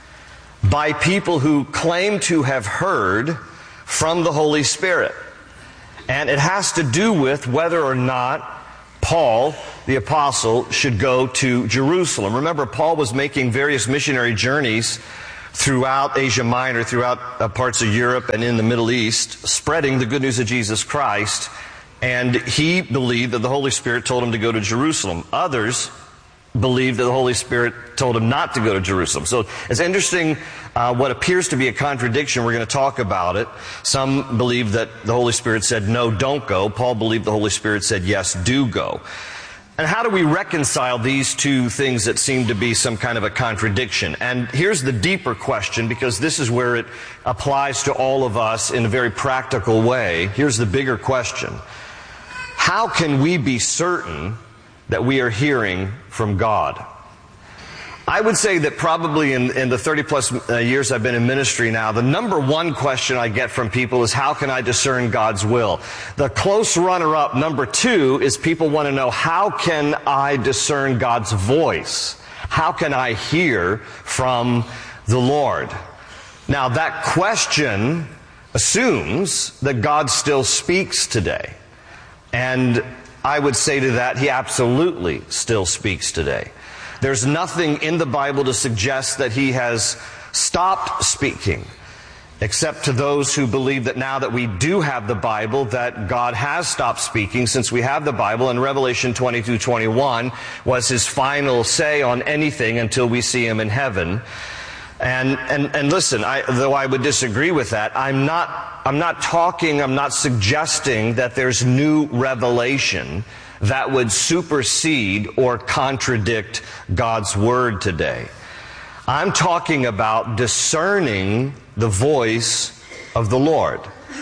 by people who claim to have heard from the Holy Spirit. And it has to do with whether or not Paul, the apostle, should go to Jerusalem. Remember, Paul was making various missionary journeys throughout Asia Minor, throughout uh, parts of Europe and in the Middle East, spreading the good news of Jesus Christ. And he believed that the Holy Spirit told him to go to Jerusalem. Others believed that the Holy Spirit told him not to go to Jerusalem. So it's interesting uh, what appears to be a contradiction. We're going to talk about it. Some believe that the Holy Spirit said, no, don't go. Paul believed the Holy Spirit said, yes, do go. And how do we reconcile these two things that seem to be some kind of a contradiction? And here's the deeper question, because this is where it applies to all of us in a very practical way. Here's the bigger question. How can we be certain that we are hearing from God? I would say that probably in, in the thirty plus uh, years I've been in ministry now, the number one question I get from people is, how can I discern God's will? The close runner-up, number two, is people want to know, how can I discern God's voice? How can I hear from the Lord? Now, that question assumes that God still speaks today. And I would say to that, He absolutely still speaks today. There's nothing in the Bible to suggest that He has stopped speaking, except to those who believe that now that we do have the Bible, that God has stopped speaking since we have the Bible, and Revelation twenty-two twenty-one was His final say on anything until we see Him in heaven. And, and, and listen, I, though I would disagree with that, I'm not, I'm not talking, I'm not suggesting that there's new revelation that would supersede or contradict God's Word today. I'm talking about discerning the voice of the Lord.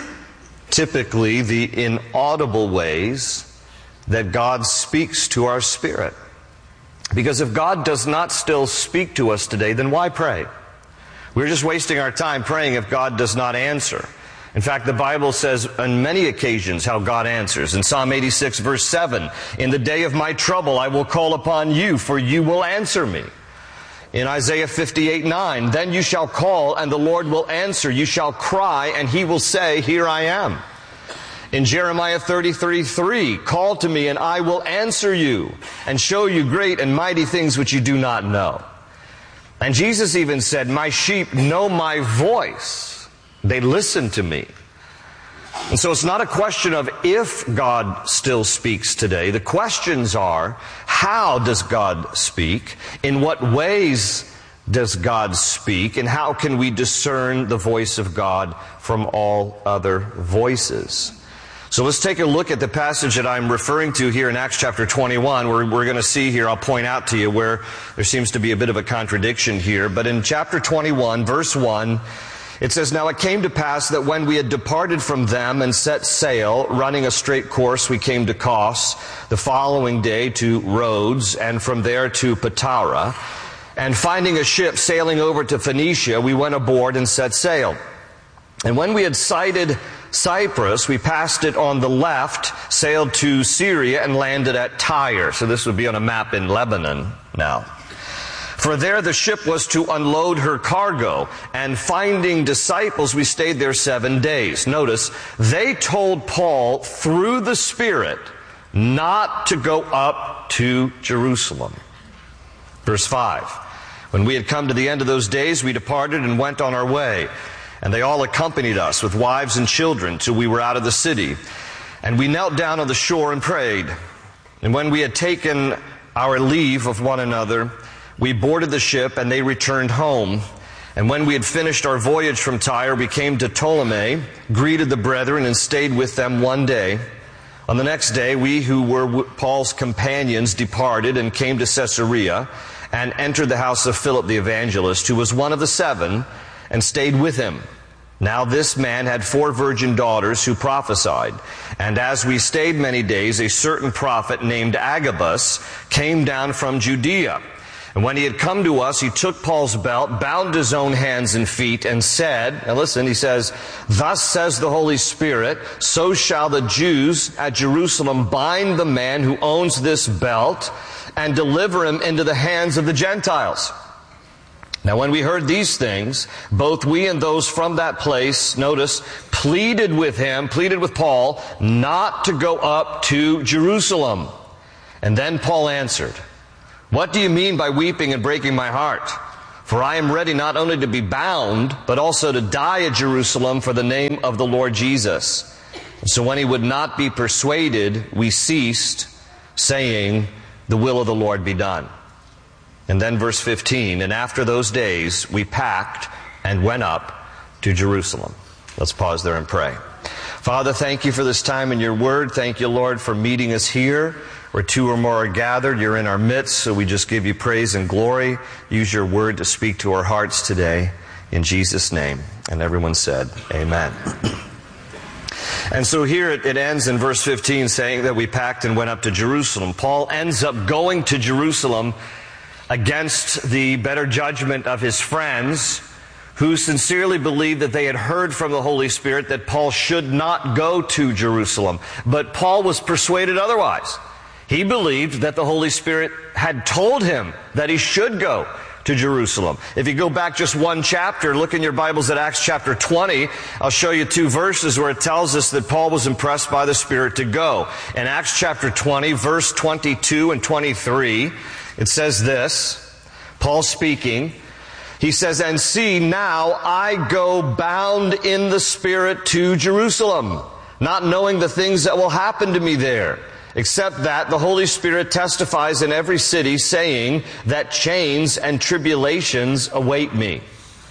Typically, the inaudible ways that God speaks to our spirit. Because if God does not still speak to us today, then why pray? We're just wasting our time praying if God does not answer. In fact, the Bible says on many occasions how God answers. In Psalm eighty-six, verse seven, in the day of my trouble I will call upon you, for you will answer me. In Isaiah fifty-eight, nine, then you shall call and the Lord will answer. You shall cry and He will say, here I am. In Jeremiah thirty-three, three, call to me and I will answer you and show you great and mighty things which you do not know. And Jesus even said, my sheep know my voice. They listen to me. And so it's not a question of if God still speaks today. The questions are, how does God speak? In what ways does God speak? And how can we discern the voice of God from all other voices? So let's take a look at the passage that I'm referring to here in Acts chapter twenty-one. We're, we're going to see here, I'll point out to you where there seems to be a bit of a contradiction here. But in chapter twenty-one, verse one, it says, now it came to pass that when we had departed from them and set sail, running a straight course, we came to Kos, the following day to Rhodes, and from there to Patara. And finding a ship sailing over to Phoenicia, we went aboard and set sail. And when we had sighted Cyprus, we passed it on the left, sailed to Syria, and landed at Tyre. So this would be on a map in Lebanon now. For there the ship was to unload her cargo, and finding disciples, we stayed there seven days. Notice, they told Paul through the Spirit not to go up to Jerusalem. Verse five, when we had come to the end of those days, we departed and went on our way. And they all accompanied us with wives and children till we were out of the city. And we knelt down on the shore and prayed. And when we had taken our leave of one another, we boarded the ship and they returned home. And when we had finished our voyage from Tyre, we came to Ptolemy, greeted the brethren, and stayed with them one day. On the next day, we who were Paul's companions departed and came to Caesarea, and entered the house of Philip the evangelist, who was one of the seven, and stayed with him. Now this man had four virgin daughters who prophesied. And as we stayed many days, a certain prophet named Agabus came down from Judea. And when he had come to us, he took Paul's belt, bound his own hands and feet, and said, and listen, he says, "Thus says the Holy Spirit, so shall the Jews at Jerusalem bind the man who owns this belt and deliver him into the hands of the Gentiles." Now when we heard these things, both we and those from that place, notice, pleaded with him, pleaded with Paul, not to go up to Jerusalem. And then Paul answered, "What do you mean by weeping and breaking my heart? For I am ready not only to be bound, but also to die at Jerusalem for the name of the Lord Jesus." So when he would not be persuaded, we ceased, saying, "The will of the Lord be done." And then verse fifteen, "And after those days we packed and went up to Jerusalem." Let's pause there and pray. Father, thank you for this time in your word. Thank you, Lord, for meeting us here. Where two or more are gathered, you're in our midst, so we just give you praise and glory. Use your word to speak to our hearts today. In Jesus' name. And everyone said, amen. And so here it, it ends in verse fifteen saying that we packed and went up to Jerusalem. Paul ends up going to Jerusalem against the better judgment of his friends, who sincerely believed that they had heard from the Holy Spirit that Paul should not go to Jerusalem. But Paul was persuaded otherwise. He believed that the Holy Spirit had told him that he should go to Jerusalem. If you go back just one chapter, look in your Bibles at Acts chapter twenty, I'll show you two verses where it tells us that Paul was impressed by the Spirit to go. In Acts chapter twenty, verse twenty-two and twenty-three, it says this, Paul speaking, he says, "And see, now I go bound in the Spirit to Jerusalem, not knowing the things that will happen to me there. Except that the Holy Spirit testifies in every city, saying that chains and tribulations await me."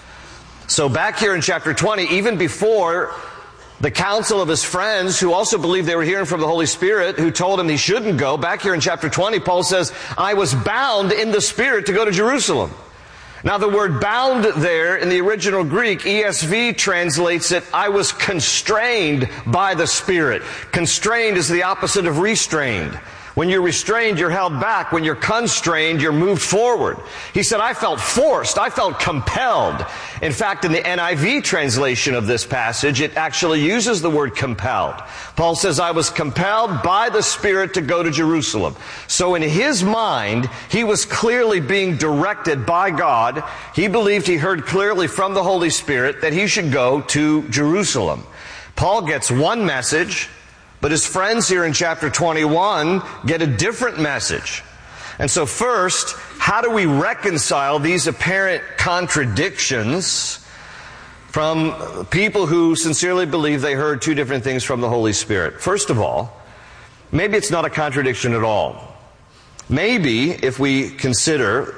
So back here in chapter twenty, even before the counsel of his friends, who also believed they were hearing from the Holy Spirit, who told him he shouldn't go, back here in chapter twenty, Paul says, "I was bound in the Spirit to go to Jerusalem." Now the word bound there in the original Greek, E S V translates it, "I was constrained by the Spirit." Constrained is the opposite of restrained. When you're restrained, you're held back. When you're constrained, you're moved forward. He said, "I felt forced. I felt compelled." In fact, in the N I V translation of this passage, it actually uses the word compelled. Paul says, "I was compelled by the Spirit to go to Jerusalem." So in his mind, he was clearly being directed by God. He believed he heard clearly from the Holy Spirit that he should go to Jerusalem. Paul gets one message, but his friends here in chapter twenty-one get a different message. And so first, how do we reconcile these apparent contradictions from people who sincerely believe they heard two different things from the Holy Spirit? First of all, maybe it's not a contradiction at all. Maybe if we consider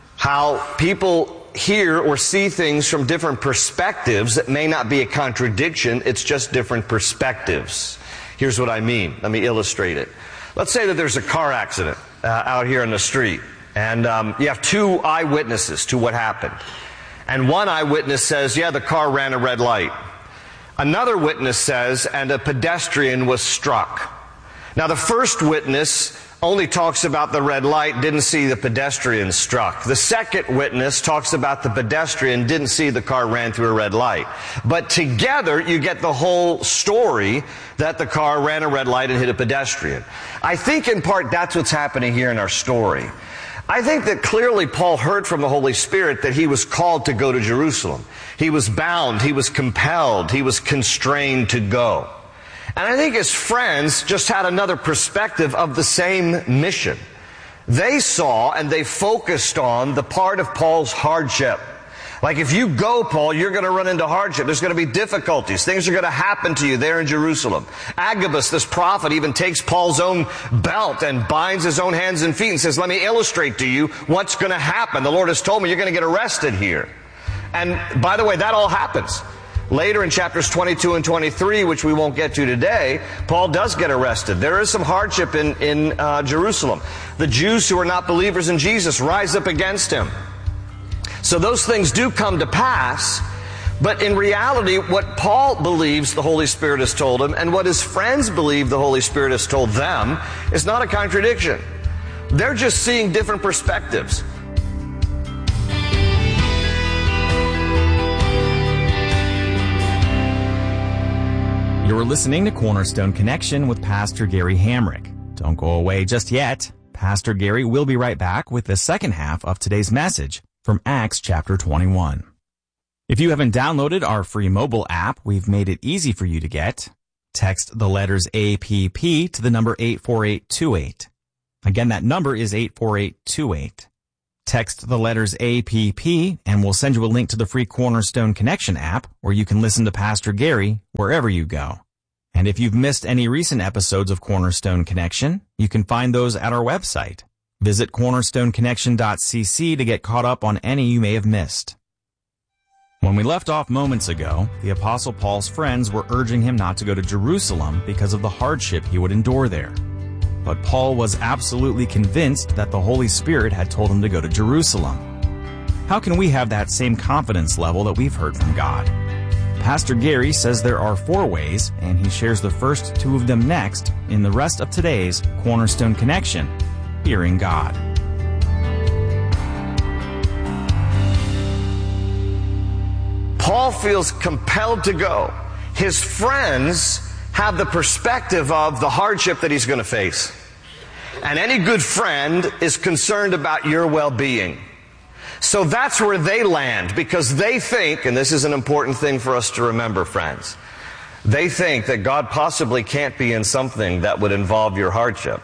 how people hear or see things from different perspectives, it may not be a contradiction, it's just different perspectives. Here's what I mean. Let me illustrate it. Let's say that there's a car accident uh, out here in the street, and um, you have two eyewitnesses to what happened. And one eyewitness says, yeah, the car ran a red light. Another witness says, and a pedestrian was struck. Now, the first witness only talks about the red light, didn't see the pedestrian struck. The second witness talks about the pedestrian, didn't see the car ran through a red light. But together, you get the whole story that the car ran a red light and hit a pedestrian. I think in part that's what's happening here in our story. I think that clearly Paul heard from the Holy Spirit that he was called to go to Jerusalem. He was bound, he was compelled, he was constrained to go. And I think his friends just had another perspective of the same mission. They saw and they focused on the part of Paul's hardship. Like, if you go, Paul, you're going to run into hardship. There's going to be difficulties. Things are going to happen to you there in Jerusalem. Agabus, this prophet, even takes Paul's own belt and binds his own hands and feet and says, let me illustrate to you what's going to happen. The Lord has told me you're going to get arrested here. And by the way, that all happens. Later in chapters twenty-two and twenty-three, which we won't get to today, Paul does get arrested. There is some hardship in, in uh, Jerusalem. The Jews who are not believers in Jesus rise up against him. So those things do come to pass, but in reality, what Paul believes the Holy Spirit has told him and what his friends believe the Holy Spirit has told them is not a contradiction. They're just seeing different perspectives. You're listening to Cornerstone Connection with Pastor Gary Hamrick. Don't go away just yet. Pastor Gary will be right back with the second half of today's message from Acts chapter twenty-one. If you haven't downloaded our free mobile app, we've made it easy for you to get. Text the letters A P P to the number eight four eight two eight. Again, that number is eight four eight two eight. Text the letters A P P and we'll send you a link to the free Cornerstone Connection app where you can listen to Pastor Gary wherever you go. And if you've missed any recent episodes of Cornerstone Connection, you can find those at our website. Visit cornerstone connection dot c c to get caught up on any you may have missed. When we left off moments ago, the Apostle Paul's friends were urging him not to go to Jerusalem because of the hardship he would endure there. But Paul was absolutely convinced that the Holy Spirit had told him to go to Jerusalem. How can we have that same confidence level that we've heard from God? Pastor Gary says there are four ways, and he shares the first two of them next in the rest of today's Cornerstone Connection, Hearing God. Paul feels compelled to go. His friends have the perspective of the hardship that he's going to face. And any good friend is concerned about your well-being. So that's where they land, because they think, and this is an important thing for us to remember, friends, they think that God possibly can't be in something that would involve your hardship.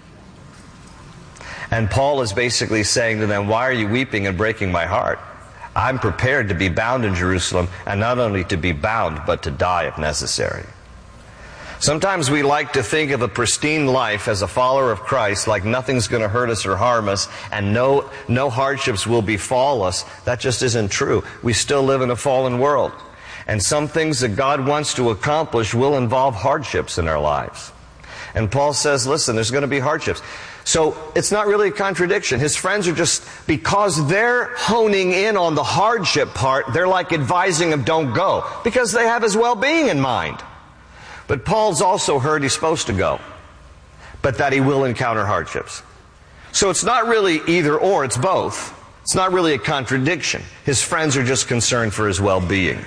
And Paul is basically saying to them, why are you weeping and breaking my heart? I'm prepared to be bound in Jerusalem, and not only to be bound, but to die if necessary. Sometimes we like to think of a pristine life as a follower of Christ, like nothing's going to hurt us or harm us, and no, no hardships will befall us. That just isn't true. We still live in a fallen world. And some things that God wants to accomplish will involve hardships in our lives. And Paul says, listen, there's going to be hardships. So it's not really a contradiction. His friends are just, because they're honing in on the hardship part, they're like advising him, don't go, because they have his well-being in mind. But Paul's also heard he's supposed to go, but that he will encounter hardships. So it's not really either or, it's both. It's not really a contradiction. His friends are just concerned for his well-being.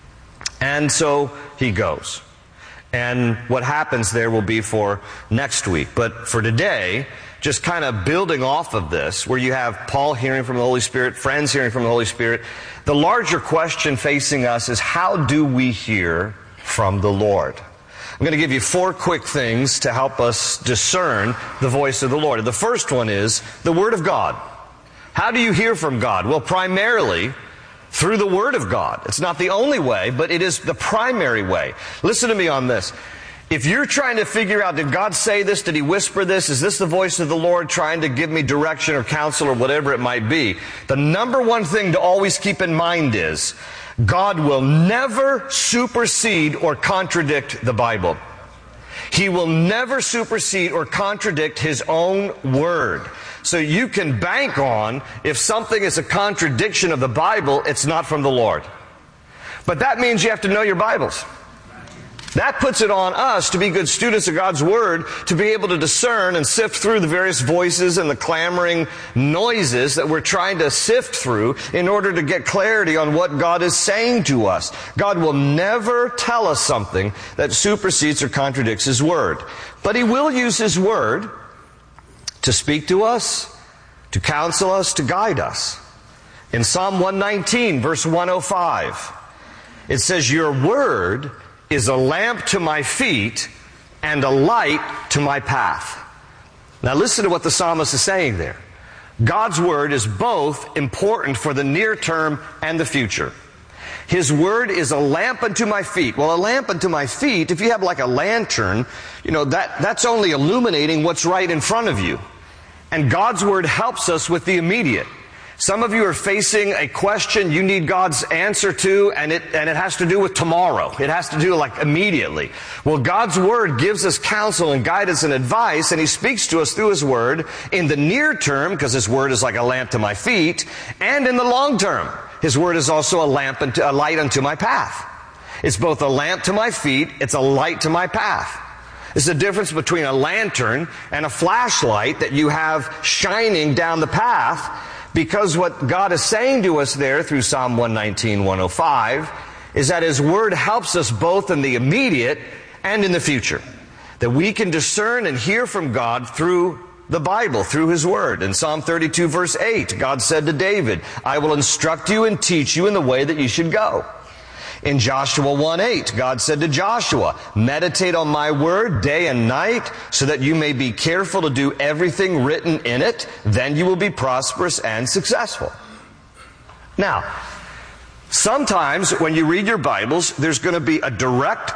And so he goes. And what happens there will be for next week. But for today, just kind of building off of this, where you have Paul hearing from the Holy Spirit, friends hearing from the Holy Spirit, the larger question facing us is, how do we hear from the Lord? I'm going to give you four quick things to help us discern the voice of the Lord. The first one is the Word of God. How do you hear from God? Well, primarily through the Word of God. It's not the only way, but it is the primary way. Listen to me on this. If you're trying to figure out, did God say this? Did He whisper this? Is this the voice of the Lord trying to give me direction or counsel or whatever it might be? The number one thing to always keep in mind is, God will never supersede or contradict the Bible. He will never supersede or contradict His own Word. So you can bank on, if something is a contradiction of the Bible, it's not from the Lord. But that means you have to know your Bibles. That puts it on us to be good students of God's Word, to be able to discern and sift through the various voices and the clamoring noises that we're trying to sift through in order to get clarity on what God is saying to us. God will never tell us something that supersedes or contradicts His Word. But He will use His Word to speak to us, to counsel us, to guide us. In Psalm one nineteen, verse one oh five, it says, your Word is a lamp to my feet and a light to my path. Now listen to what the psalmist is saying there. God's Word is both important for the near term and the future. His Word is a lamp unto my feet. Well, a lamp unto my feet, if you have like a lantern, you know, that, that's only illuminating what's right in front of you. And God's Word helps us with the immediate. Some of you are facing a question you need God's answer to, and it, and it has to do with tomorrow. It has to do like immediately. Well, God's Word gives us counsel and guidance and advice, and He speaks to us through His Word in the near term, because His Word is like a lamp to my feet, and in the long term. His Word is also a lamp, unto, a light unto my path. It's both a lamp to my feet, it's a light to my path. It's the difference between a lantern and a flashlight that you have shining down the path, because what God is saying to us there through Psalm one nineteen, one oh five is that His Word helps us both in the immediate and in the future. That we can discern and hear from God through the Bible, through His Word. In Psalm thirty-two, verse eight, God said to David, I will instruct you and teach you in the way that you should go. In Joshua one eight, God said to Joshua, meditate on my word day and night so that you may be careful to do everything written in it. Then you will be prosperous and successful. Now, sometimes when you read your Bibles, there's going to be a direct